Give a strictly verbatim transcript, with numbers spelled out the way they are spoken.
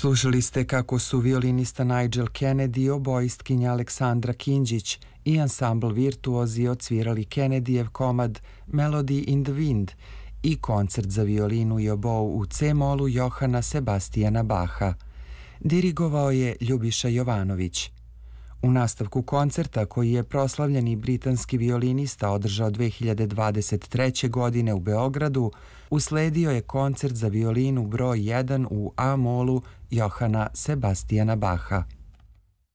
Slušali ste kako su violinista Nigel Kennedy, oboistkinja Aleksandra Kinđić i ansambl virtuozi odsvirali Kennedyjev komad Melody in the Wind i koncert za violinu i obou u C-molu Johana Sebastijana Baha. Dirigovao je Ljubiša Jovanović. U nastavku koncerta, koji je proslavljeni britanski violinista održao dve hiljade dvadeset treće. godine u Beogradu, usledio je koncert za violinu broj jedan u A-molu Johana Sebastijana Baha.